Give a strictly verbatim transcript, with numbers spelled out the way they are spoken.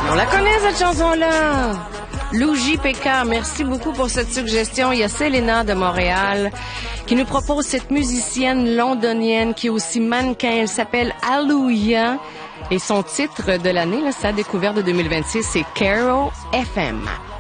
On la connaît, cette chanson-là. Lou J P K, merci beaucoup pour cette suggestion. Il y a Selena de Montréal qui nous propose cette musicienne londonienne qui est aussi mannequin. Elle s'appelle Alluya. Et son titre de l'année, là, sa découverte de deux mille vingt-six, c'est Caro F M.